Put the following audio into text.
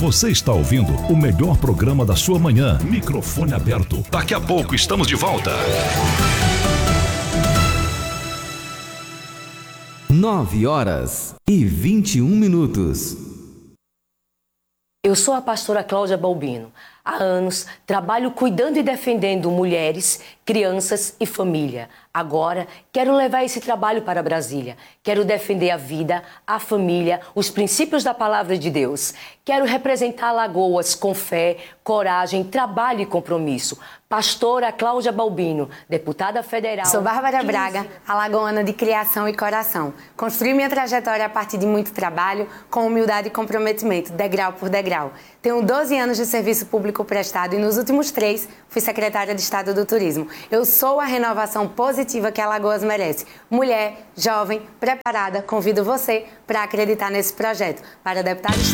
Você está ouvindo o melhor programa da sua manhã. Microfone aberto. Daqui a pouco estamos de volta. 9h21. Eu sou a pastora Cláudia Balbino. Há anos trabalho cuidando e defendendo mulheres, crianças e família. Agora quero levar esse trabalho para Brasília. Quero defender a vida, a família, os princípios da palavra de Deus. Quero representar Alagoas com fé, coragem, trabalho e compromisso. Pastora Cláudia Balbino, deputada federal. Sou Bárbara Braga, alagoana de criação e coração. Construí minha trajetória a partir de muito trabalho, com humildade e comprometimento, degrau por degrau. Tenho 12 anos de serviço público prestado e nos últimos 3 fui secretária de Estado do Turismo. Eu sou a renovação positiva que Alagoas merece. Mulher, jovem, preparada, convido você para acreditar nesse projeto. Para deputada